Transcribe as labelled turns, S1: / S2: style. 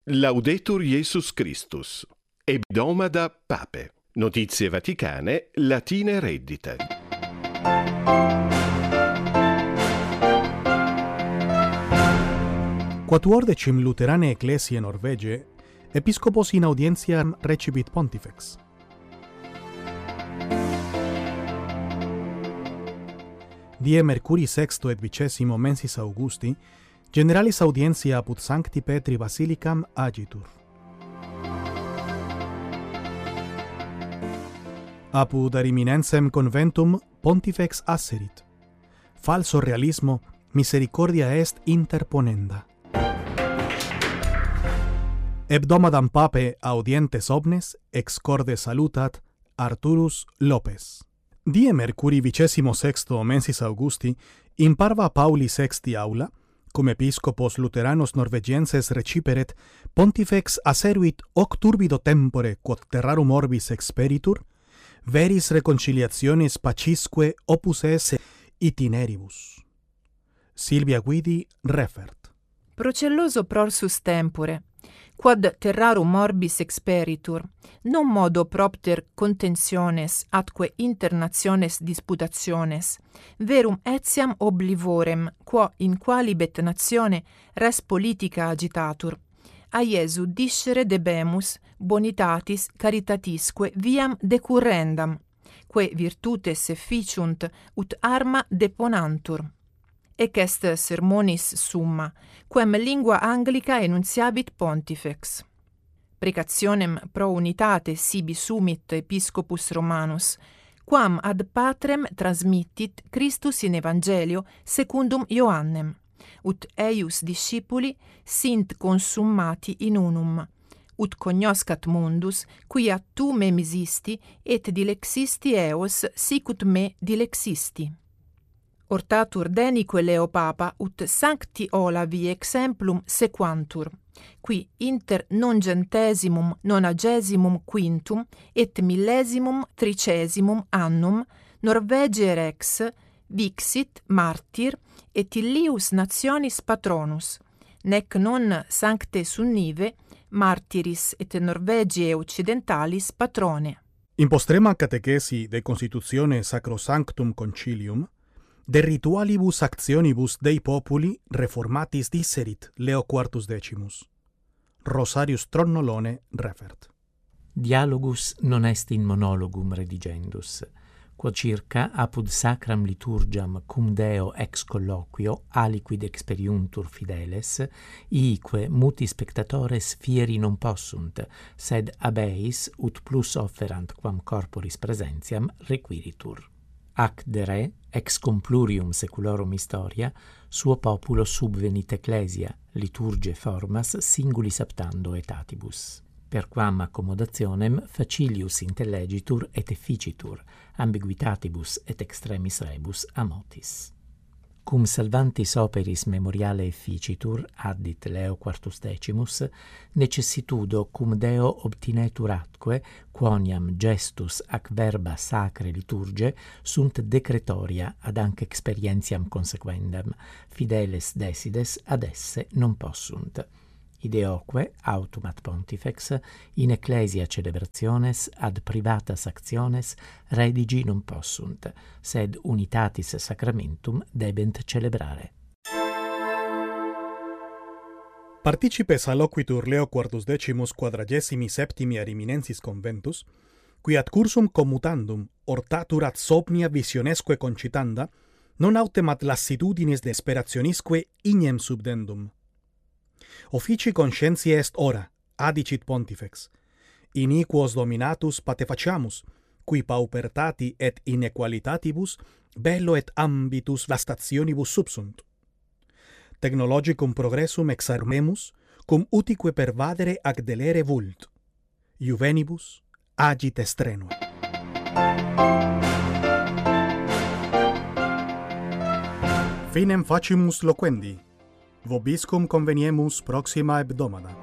S1: Laudetur Jesus Christus. Hebdomada Pape. Notizie vaticane, latine reddite.
S2: Quatuordecim luterane ecclesiae Norvegie, episcopos in audientiam recipit pontifex. Die Mercuri sexto et vicesimo mensis Augusti, generalis audientia apud Sancti Petri Basilicam agitur. Apud Ariminensem conventum pontifex asserit. Falso realismo misericordia est interponenda. Hebdomadam Pape audientes omnes ex corde salutat Arturus Lopez. Die Mercuri vicesimo sexto mensis Augusti imparva Pauli sexti aula, cum episcopos luteranos norvegienses reciperet, pontifex asseruit hoc turbido tempore quod terrarum orbis experitur, veris reconciliationis pacisque opus esse itineribus. Silvia Guidi refert.
S3: Procelloso prorsus tempore, quod terrarum orbis experitur, non modo propter contentiones atque internationes disputationes, verum etiam oblivorem, quo in qualibet natione res politica agitatur, a Iesu discere debemus bonitatis caritatisque viam decurrendam, quae virtutes efficiunt ut arma deponantur. Ec est sermonis summa, quem lingua Anglica enunciabit pontifex. Precationem pro unitate sibi sumit episcopus Romanus, quam ad patrem transmittit Christus in Evangelio secundum Ioannem, ut eius discipuli sint consummati in unum, ut cognoscat mundus, quia tu me misisti et dilexisti eos sicut me dilexisti. Hortatur denique Leo Papa ut sancti Olavi exemplum sequantur, qui inter noncentesimum nonagesimum quintum et millesimum tricesimum annum Norvegiae rex vixit martyr et illius nationis patronus, nec non sancte sunnive martyris et Norvegiae occidentalis patrone.
S2: In postrema catechesi de constitutione Sacrosanctum Concilium, de ritualibus actionibus Dei populi reformatis disserit Leo quartus decimus. Rosarius Tronnolone refert.
S4: Dialogus non est in monologum redigendus, quod circa apud sacram liturgiam cum Deo ex colloquio aliquid experiuntur fideles, iique muti spectatores fieri non possunt, sed abeis ut plus offerant quam corporis presentiam requiritur. Ac de re, ex complurium seculorum historia, suo populo subvenit ecclesia, liturge formas singulis aptando etatibus. Per quam accommodationem facilius intellegitur et efficitur, ambiguitatibus et extremis rebus amotis. Cum salvantis operis memoriale efficitur, addit Leo quartus decimus, necessitudo cum Deo obtinetur atque, quoniam gestus ac verba sacre liturge, sunt decretoria ad anc experientiam consequendam, fideles desides ad esse non possunt. Ideoque, autumat pontifex, in ecclesia celebrationes ad privatas actiones redigi non possunt, sed unitatis sacramentum debent celebrare.
S2: Participes alloquitur Leo quartus decimus quadragesimi septimi Ariminensis conventus, qui ad cursum commutandum ortatur ad somnia visionesque concitanda, non autem ad lassitudinis desperationisque ignem subdendum. Offici conscientiae est ora, adicit pontifex, iniquos dominatus patefaciamus, qui paupertati et inequalitatibus bello et ambitus vastationibus subsunt. Technologicum progressum exarmemus, cum utique pervadere ac delere vult. Juvenibus agit estrenue. Finem facimus loquendi. Vobiscum conveniemus proxima hebdomada.